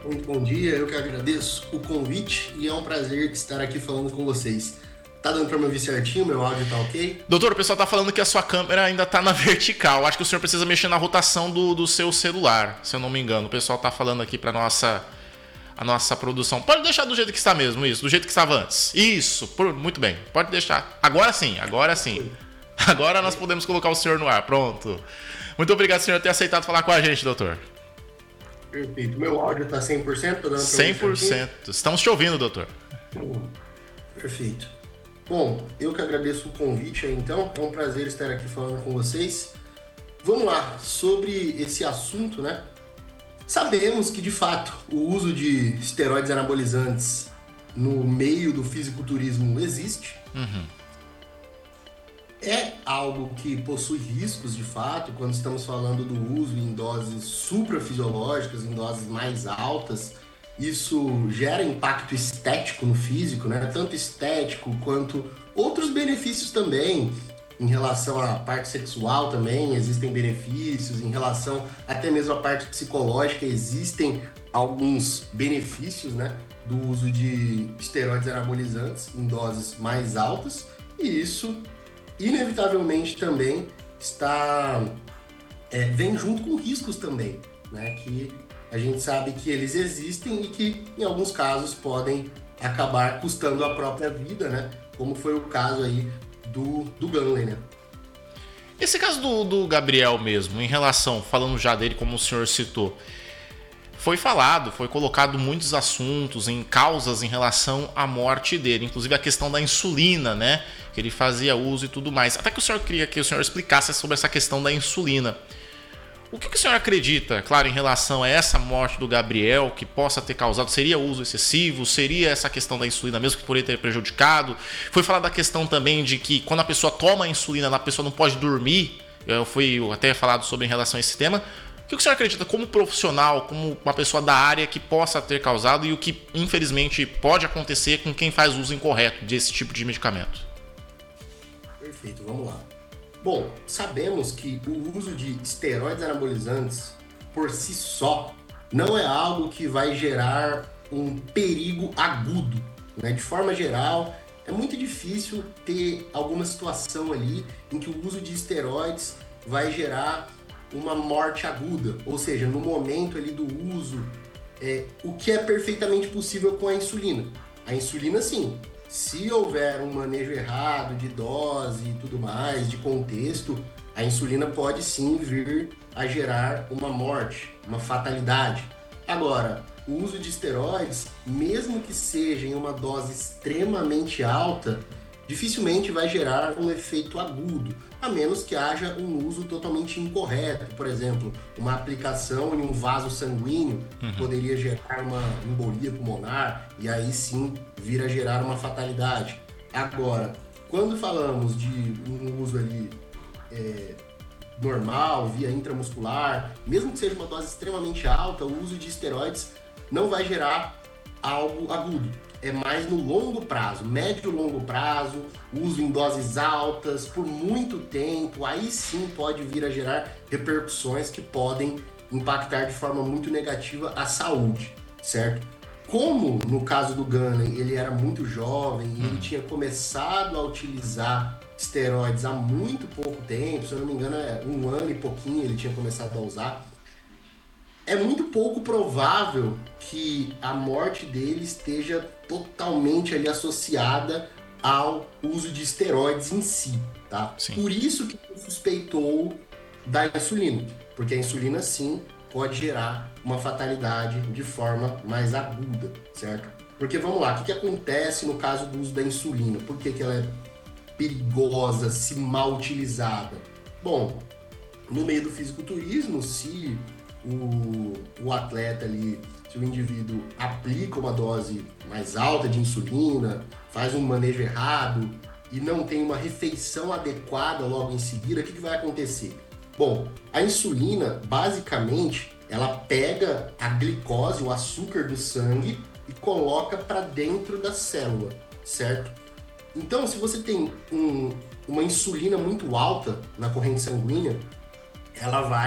Muito bom dia, eu que agradeço o convite e é um prazer estar aqui falando com vocês. Tá dando para me ouvir certinho? Meu áudio tá ok? Doutor, o pessoal tá falando que a sua câmera ainda tá na vertical. Acho que o senhor precisa mexer na rotação do seu celular, se eu não me engano. O pessoal tá falando aqui pra a nossa produção. Pode deixar do jeito que está mesmo, isso, do jeito que estava antes. Isso, muito bem, pode deixar. Agora sim, agora sim. Agora nós podemos colocar o senhor no ar, pronto. Muito obrigado, senhor, por ter aceitado falar com a gente, doutor. Perfeito. Meu áudio tá 100%? Tá dando para ouvir certinho? 100%. Estamos te ouvindo, doutor. Perfeito. Bom, eu que agradeço o convite aí então, é um prazer estar aqui falando com vocês. Vamos lá, sobre esse assunto, né? Sabemos que de fato o uso de esteroides anabolizantes no meio do fisiculturismo existe. É algo que possui riscos de fato, quando estamos falando do uso em doses suprafisiológicas, em doses mais altas. Isso gera impacto estético no físico, né? Tanto estético quanto outros benefícios também. Em relação à parte sexual também existem benefícios, em relação até mesmo à parte psicológica existem alguns benefícios, né? Do uso de esteroides anabolizantes em doses mais altas. E isso inevitavelmente também vem junto com riscos também, né? Que a gente sabe que eles existem e que em alguns casos podem acabar custando a própria vida, né? Como foi o caso aí do Gunley, né? Esse caso do Gabriel mesmo, em relação, falando já dele como o senhor citou, foi falado, foi colocado muitos assuntos em causas em relação à morte dele, inclusive a questão da insulina, né? Que ele fazia uso e tudo mais. Até que o senhor queria que o senhor explicasse sobre essa questão da insulina. O que o senhor acredita, claro, em relação a essa morte do Gabriel, que possa ter causado? Seria uso excessivo? Seria essa questão da insulina mesmo que poderia ter prejudicado? Foi falado da questão também de que quando a pessoa toma a insulina, a pessoa não pode dormir. Eu fui até falado sobre em relação a esse tema. O que o senhor acredita como profissional, como uma pessoa da área que possa ter causado e o que infelizmente pode acontecer com quem faz uso incorreto desse tipo de medicamento? Perfeito, vamos lá. Bom, sabemos que o uso de esteroides anabolizantes por si só não é algo que vai gerar um perigo agudo, né? De forma geral, é muito difícil ter alguma situação ali em que o uso de esteroides vai gerar uma morte aguda, ou seja, no momento ali do uso, o que é perfeitamente possível com a insulina. A insulina, sim, se houver um manejo errado de dose e tudo mais, de contexto, a insulina pode sim vir a gerar uma morte, uma fatalidade. Agora, o uso de esteroides, mesmo que seja em uma dose extremamente alta, dificilmente vai gerar um efeito agudo, a menos que haja um uso totalmente incorreto. Por exemplo, uma aplicação em um vaso sanguíneo poderia gerar uma embolia pulmonar e aí sim vir a gerar uma fatalidade. Agora, quando falamos de um uso ali normal, via intramuscular, mesmo que seja uma dose extremamente alta, o uso de esteroides não vai gerar algo agudo. É mais no longo prazo, médio e longo prazo, uso em doses altas, por muito tempo, aí sim pode vir a gerar repercussões que podem impactar de forma muito negativa a saúde, certo? Como no caso do Gunley, ele era muito jovem e ele tinha começado a utilizar esteroides há muito pouco tempo, se eu não me engano, um ano e pouquinho ele tinha começado a usar. É muito pouco provável que a morte dele esteja totalmente ali associada ao uso de esteroides em si, tá? Sim. Por isso que ele suspeitou da insulina, porque a insulina sim pode gerar uma fatalidade de forma mais aguda, certo? Porque vamos lá, o que acontece no caso do uso da insulina? Por que ela é perigosa se mal utilizada? Bom, no meio do fisiculturismo, se o atleta ali, se o indivíduo aplica uma dose mais alta de insulina, faz um manejo errado e não tem uma refeição adequada logo em seguida, o que vai acontecer? Bom, a insulina, basicamente, ela pega a glicose, o açúcar do sangue e coloca para dentro da célula, certo? Então, se você tem uma insulina muito alta na corrente sanguínea, ela vai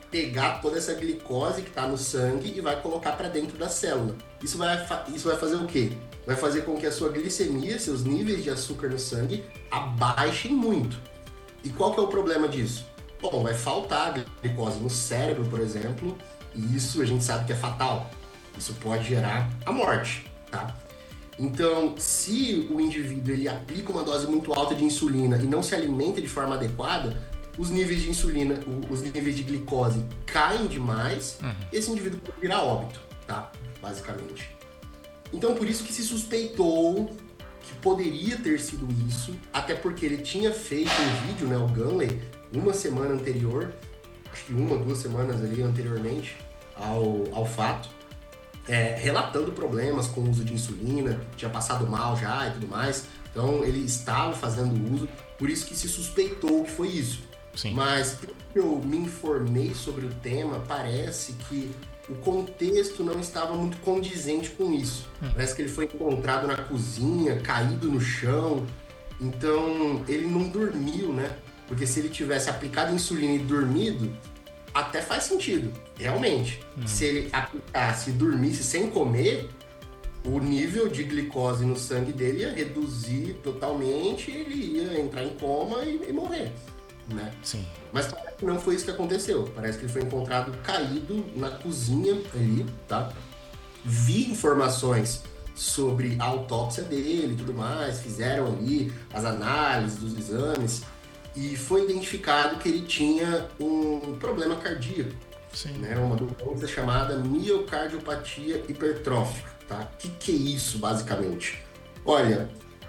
pegar toda essa glicose que está no sangue e vai colocar para dentro da célula. Isso vai fazer o quê? Vai fazer com que a sua glicemia, seus níveis de açúcar no sangue, abaixem muito. E qual que é o problema disso? Bom, vai faltar glicose no cérebro, por exemplo, e isso a gente sabe que é fatal. Isso pode gerar a morte, tá? Então, se o indivíduo ele aplica uma dose muito alta de insulina e não se alimenta de forma adequada, os níveis de insulina, os níveis de glicose caem demais, esse indivíduo pode virar óbito, tá? Basicamente. Então, por isso que se suspeitou que poderia ter sido isso, até porque ele tinha feito um vídeo, né, o Gunley, uma semana anterior, acho que 2 semanas ali anteriormente ao fato, relatando problemas com o uso de insulina, tinha passado mal já e tudo mais. Então, ele estava fazendo uso, por isso que se suspeitou que foi isso. Sim. Mas, pelo que eu me informei sobre o tema, parece que o contexto não estava muito condizente com isso. Parece que ele foi encontrado na cozinha, caído no chão. Então, ele não dormiu, né? Porque se ele tivesse aplicado insulina e dormido, até faz sentido, realmente. Se ele aplicasse e dormisse sem comer, o nível de glicose no sangue dele ia reduzir totalmente, ele ia entrar em coma e morrer, né? Sim. Mas não foi isso que aconteceu. Parece que ele foi encontrado caído na cozinha ali, tá? Vi informações sobre a autópsia dele e tudo mais, fizeram ali as análises dos exames e foi identificado que ele tinha um problema cardíaco. Sim. Né? Uma doença chamada miocardiopatia hipertrófica, tá? O que é isso, basicamente? Olha,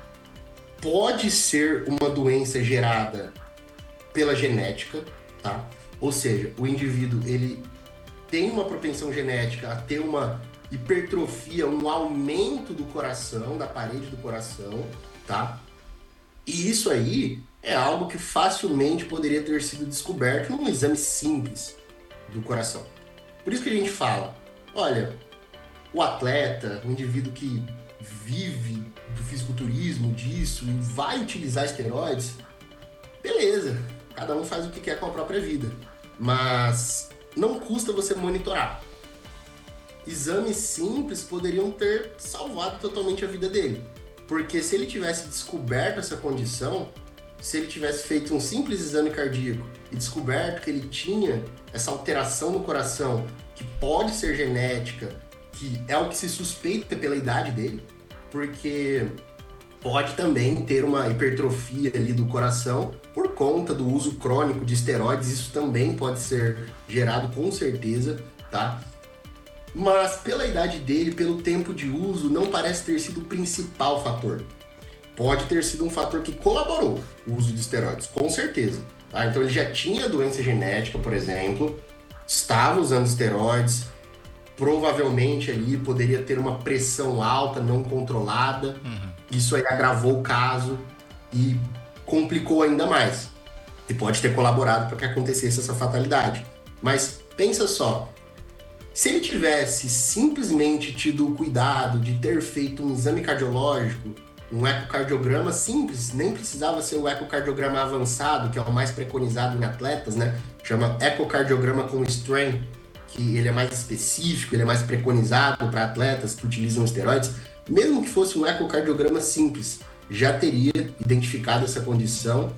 pode ser uma doença gerada pela genética, tá? Ou seja, o indivíduo ele tem uma propensão genética a ter uma hipertrofia, um aumento do coração, da parede do coração, tá? E isso aí é algo que facilmente poderia ter sido descoberto num exame simples do coração. Por isso que a gente fala, olha, o atleta, o indivíduo que vive do fisiculturismo, disso, e vai utilizar esteroides, beleza, cada um faz o que quer com a própria vida, mas não custa você monitorar. Exames simples poderiam ter salvado totalmente a vida dele, porque se ele tivesse descoberto essa condição, se ele tivesse feito um simples exame cardíaco e descoberto que ele tinha essa alteração no coração, que pode ser genética, que é o que se suspeita pela idade dele, porque pode também ter uma hipertrofia ali do coração por conta do uso crônico de esteroides, isso também pode ser gerado com certeza, tá? Mas pela idade dele, pelo tempo de uso, não parece ter sido o principal fator. Pode ter sido um fator que colaborou o uso de esteroides, com certeza. Tá? Então ele já tinha doença genética, por exemplo, estava usando esteroides, provavelmente ali poderia ter uma pressão alta, não controlada. Isso aí agravou o caso e complicou ainda mais. E pode ter colaborado para que acontecesse essa fatalidade. Mas pensa só, se ele tivesse simplesmente tido o cuidado de ter feito um exame cardiológico, um ecocardiograma simples, nem precisava ser o ecocardiograma avançado, que é o mais preconizado em atletas, né? Chama ecocardiograma com strain, que ele é mais específico, ele é mais preconizado para atletas que utilizam esteroides. Mesmo que fosse um ecocardiograma simples, já teria identificado essa condição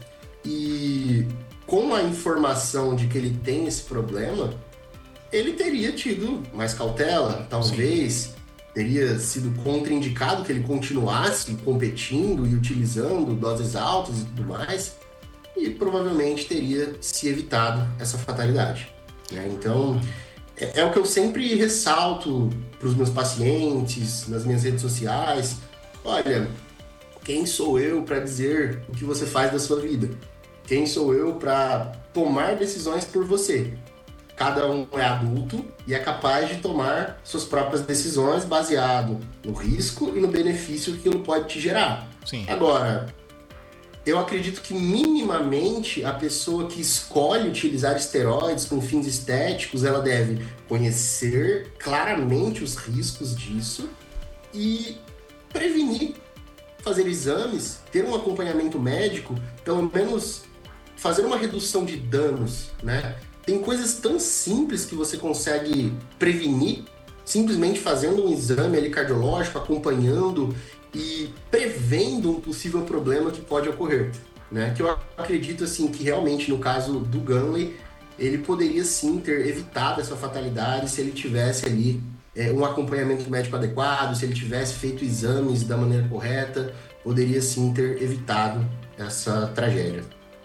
e com a informação de que ele tem esse problema, ele teria tido mais cautela, talvez. Sim. Teria sido contraindicado que ele continuasse competindo e utilizando doses altas e tudo mais, e provavelmente teria se evitado essa fatalidade. Né? Então, é o que eu sempre ressalto para os meus pacientes, nas minhas redes sociais. Olha, quem sou eu para dizer o que você faz da sua vida? Quem sou eu para tomar decisões por você? Cada um é adulto e é capaz de tomar suas próprias decisões baseado no risco e no benefício que aquilo pode te gerar. Sim. Agora, eu acredito que minimamente a pessoa que escolhe utilizar esteroides com fins estéticos, ela deve conhecer claramente os riscos disso e prevenir, fazer exames, ter um acompanhamento médico, pelo menos fazer uma redução de danos, né? tem coisas tão simples que você consegue prevenir simplesmente fazendo um exame ali cardiológico, acompanhando e prevendo um possível problema que pode ocorrer, né? Que eu acredito assim que realmente no caso do Ganley, ele poderia sim ter evitado essa fatalidade se ele tivesse ali um acompanhamento médico adequado, se ele tivesse feito exames da maneira correta, poderia sim ter evitado essa tragédia.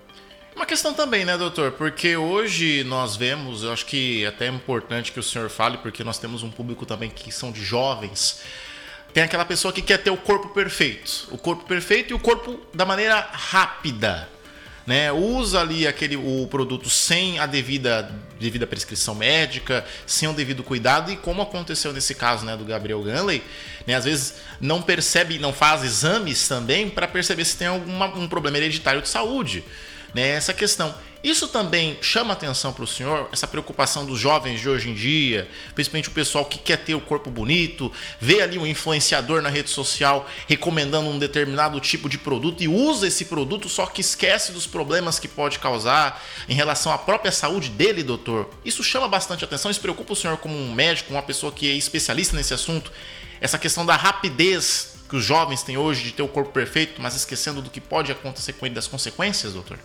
Uma questão também, né, doutor? Porque hoje nós vemos, eu acho que até é importante que o senhor fale, porque nós temos um público também que são de jovens. Tem aquela pessoa que quer ter o corpo perfeito e o corpo da maneira rápida, né? Usa ali o produto sem a devida prescrição médica, sem o devido cuidado, e como aconteceu nesse caso, né, do Gabriel Ganley, né, às vezes não percebe, não faz exames também para perceber se tem um problema hereditário de saúde, né? Essa questão. Isso também chama atenção para o senhor, essa preocupação dos jovens de hoje em dia, principalmente o pessoal que quer ter o corpo bonito, vê ali um influenciador na rede social recomendando um determinado tipo de produto e usa esse produto, só que esquece dos problemas que pode causar em relação à própria saúde dele, doutor. Isso chama bastante atenção, isso preocupa o senhor como um médico, uma pessoa que é especialista nesse assunto, essa questão da rapidez que os jovens têm hoje de ter o corpo perfeito, mas esquecendo do que pode acontecer com ele, das consequências, doutor?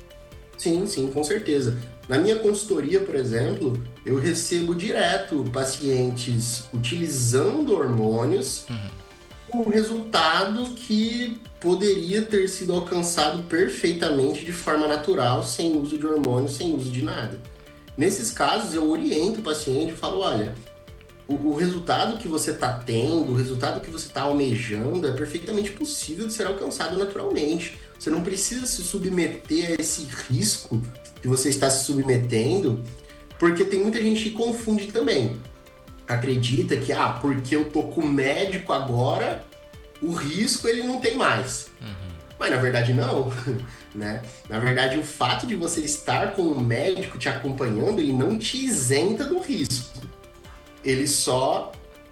Sim, sim, com certeza. Na minha consultoria, por exemplo, eu recebo direto pacientes utilizando hormônios, com um resultado que poderia ter sido alcançado perfeitamente de forma natural, sem uso de hormônios, sem uso de nada. Nesses casos, eu oriento o paciente e falo, olha, o resultado que você está tendo, o resultado que você está almejando é perfeitamente possível de ser alcançado naturalmente. Você não precisa se submeter a esse risco que você está se submetendo, porque tem muita gente que confunde também. Acredita que, porque eu tô com o médico agora, o risco ele não tem mais. Mas na verdade não, né? Na verdade, o fato de você estar com um médico te acompanhando, ele não te isenta do risco. Ele só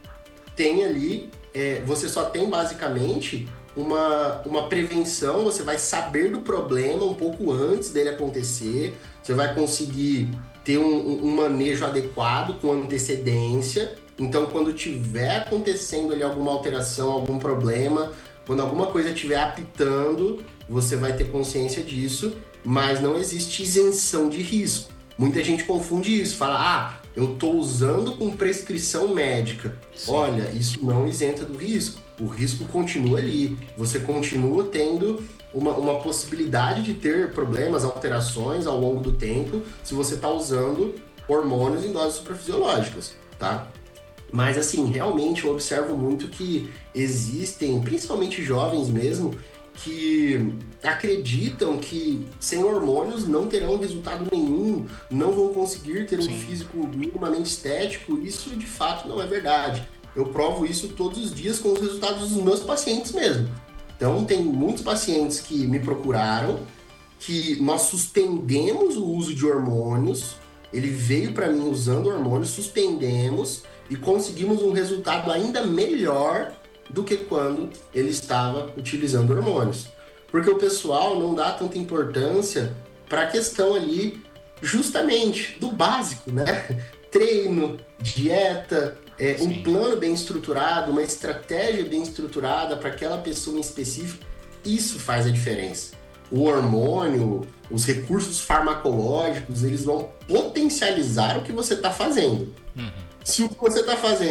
tem ali, você só tem basicamente uma prevenção, você vai saber do problema um pouco antes dele acontecer, você vai conseguir ter um manejo adequado com antecedência. Então, quando tiver acontecendo ali alguma alteração, algum problema, quando alguma coisa estiver apitando, você vai ter consciência disso, mas não existe isenção de risco. Muita gente confunde isso, fala, eu estou usando com prescrição médica. Sim. Olha, isso não isenta do risco. O risco continua ali. Você continua tendo uma possibilidade de ter problemas, alterações ao longo do tempo, se você está usando hormônios em doses suprafisiológicas, tá? Mas, assim, realmente eu observo muito que existem, principalmente jovens mesmo, que acreditam que sem hormônios não terão resultado nenhum, não vão conseguir ter um físico minimamente estético. Isso, de fato, não é verdade. Eu provo isso todos os dias com os resultados dos meus pacientes mesmo. Então, tem muitos pacientes que me procuraram, que nós suspendemos o uso de hormônios, ele veio para mim usando hormônios, suspendemos e conseguimos um resultado ainda melhor do que quando ele estava utilizando hormônios. Porque o pessoal não dá tanta importância para a questão ali, justamente, do básico, né? Treino, dieta, um plano bem estruturado, uma estratégia bem estruturada para aquela pessoa em específico, isso faz a diferença. O hormônio, os recursos farmacológicos, eles vão potencializar o que você está fazendo. Se o que você está fazendo